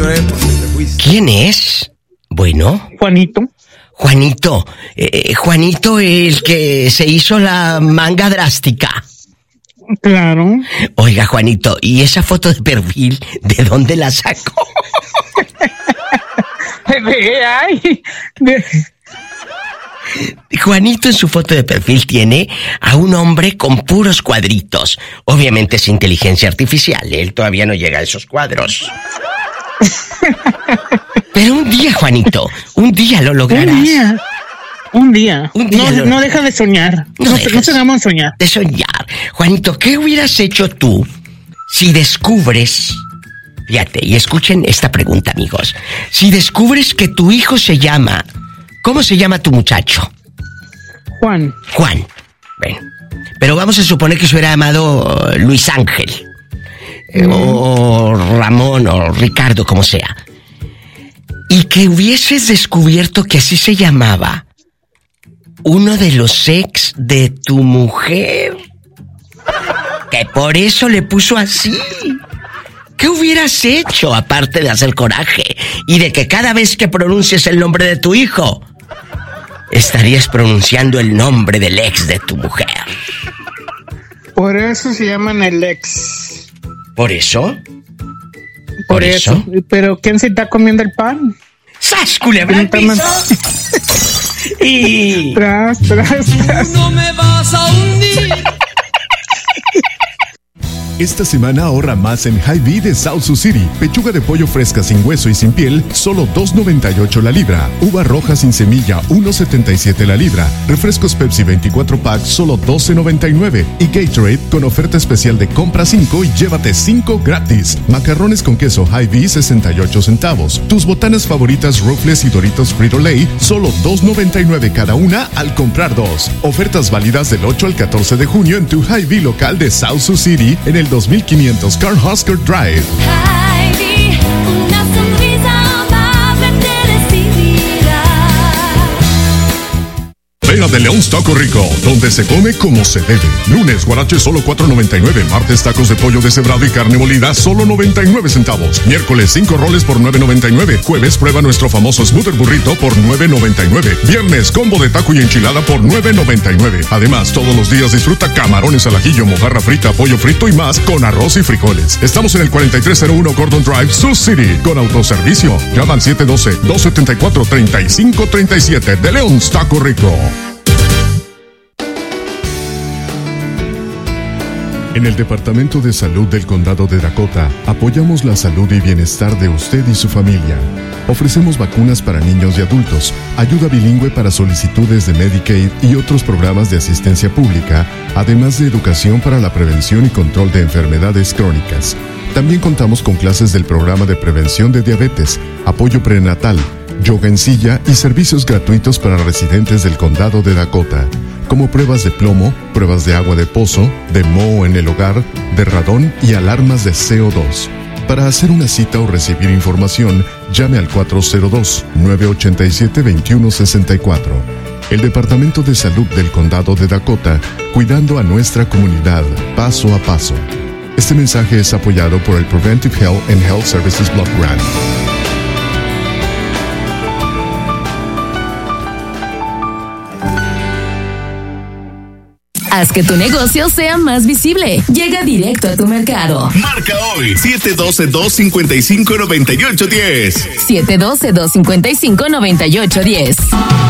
lloré porque te fuiste. ¿Quién es? Bueno. Juanito. Juanito, el que se hizo la manga drástica. Claro. Oiga, Juanito, ¿y esa foto de perfil, de dónde la sacó? Juanito en su foto de perfil tiene a un hombre con puros cuadritos. Obviamente es inteligencia artificial, él todavía no llega a esos cuadros. Pero un día, Juanito, un día lo lograrás. Un día. No deja de soñar. No se llama soñar. De soñar. Juanito, ¿qué hubieras hecho tú si descubres... Fíjate, y escuchen esta pregunta, amigos. Si descubres que tu hijo se llama... ¿Cómo se llama tu muchacho? Juan. Bueno, pero vamos a suponer que se hubiera llamado Luis Ángel. O Ramón, o Ricardo, como sea. Y que hubieses descubierto que así se llamaba uno de los ex de tu mujer. Que por eso le puso así. ¿Qué hubieras hecho aparte de hacer coraje y de que cada vez que pronuncies el nombre de tu hijo, estarías pronunciando el nombre del ex de tu mujer? Por eso se llaman el ex. ¿Por eso? ¿Por eso? ¿Pero quién se está comiendo el pan? ¡Sas, culebra al piso! Y... Tras. No me vas a hundir. Esta semana ahorra más en Hy-Vee de South Sioux City. Pechuga de pollo fresca sin hueso y sin piel, solo $2.98 la libra. Uva roja sin semilla, $1.77 la libra. Refrescos Pepsi 24 pack, solo $12.99. Y Gatorade con oferta especial de compra 5 y llévate 5 gratis. Macarrones con queso Hy-Vee, 68 centavos. Tus botanas favoritas Ruffles y Doritos Frito-Lay, solo $2.99 cada una al comprar 2. Ofertas válidas del 8 al 14 de junio en tu Hy-Vee local de South Sioux City en el 2500 Cornhusker Drive. Hy-Vee, una sonrisa amable te recibirá. Ven a De Leon's Taco Rico, donde se come como se debe. Lunes, guaraches solo $4.99. Martes, tacos de pollo deshebrado y carne molida, solo 99 centavos. Miércoles, 5 roles por $9.99. Jueves, prueba nuestro famoso Smoother Burrito por $9.99. Viernes, combo de taco y enchilada por $9.99. Además, todos los días disfruta camarones al ajillo, mojarra frita, pollo frito y más con arroz y frijoles. Estamos en el 4301 Gordon Drive, Sioux City, con autoservicio. Llaman 712-274-3537. De Leon's Taco Rico. En el Departamento de Salud del Condado de Dakota, apoyamos la salud y bienestar de usted y su familia. Ofrecemos vacunas para niños y adultos, ayuda bilingüe para solicitudes de Medicaid y otros programas de asistencia pública, además de educación para la prevención y control de enfermedades crónicas. También contamos con clases del programa de prevención de diabetes, apoyo prenatal, yoga en silla y servicios gratuitos para residentes del Condado de Dakota, como pruebas de plomo, pruebas de agua de pozo, de moho en el hogar, de radón y alarmas de CO2. Para hacer una cita o recibir información, llame al 402-987-2164. El Departamento de Salud del Condado de Dakota, cuidando a nuestra comunidad paso a paso. Este mensaje es apoyado por el Preventive Health and Health Services Block Grant. Haz que tu negocio sea más visible. Llega directo a tu mercado. Marca hoy 712-255-9810. 712-255-9810.